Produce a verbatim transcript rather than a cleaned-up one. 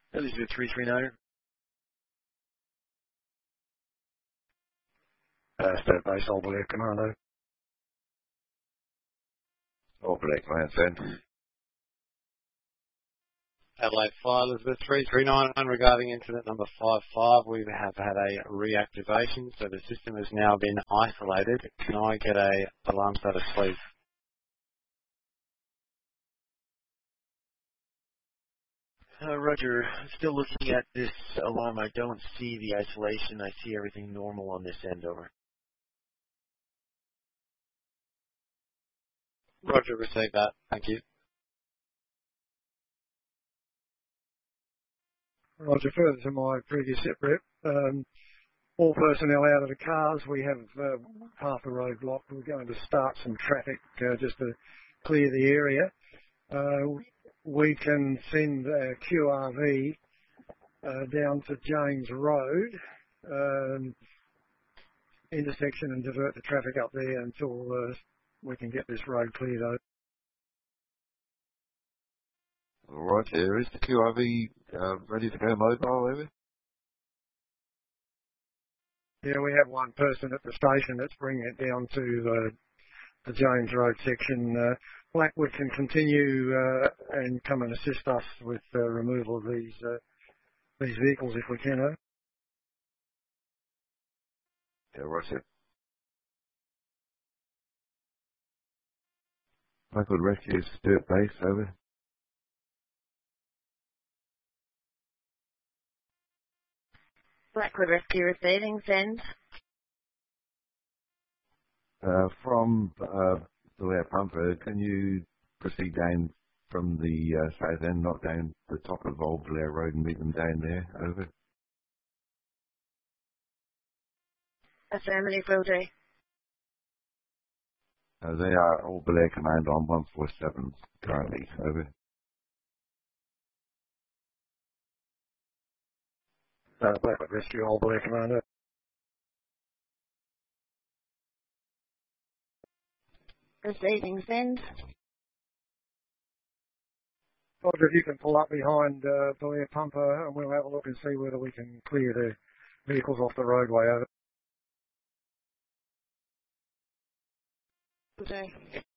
Elizabeth three three nine. Uh, State Base, Old Blair Commando. Old Blair Command, send. Adelaide Fire, Elizabeth three three nine, regarding incident number five five, we have had a reactivation, so the system has now been isolated. Can I get a alarm status, please? Uh, Roger, still looking at this alarm. I don't see the isolation. I see everything normal on this end, over. Roger, receive that. Thank you. Roger, further to my previous sit rep, um, all personnel out of the cars. We have uh, half the road blocked. We're going to start some traffic uh, just to clear the area. Uh, we can send a Q R V uh, down to James Road um, intersection and divert the traffic up there until uh, we can get this road cleared over. Right, here is the Q R V uh, ready to go mobile, over? Yeah, we have one person at the station that's bringing it down to uh, the James Road section. Uh, Blackwood can continue uh, and come and assist us with uh, removal of these uh, these vehicles if we can. Uh. Yeah, right, Blackwood Rescue, Sturt Base, over. Blackwood Rescue receiving, send. Uh, from uh, the Blair Pumper, can you proceed down from the uh, south end, not down the top of Old Blair Road and meet them down there, over? Affirmative, will do. Uh, they are Old Blair Command on one four seven currently, over. Uh, Blackwood Rescue, Old Blair Commander. Receiving, send. Roger, if you can pull up behind uh, Blair Pumper and we'll have a look and see whether we can clear the vehicles off the roadway over. Will do.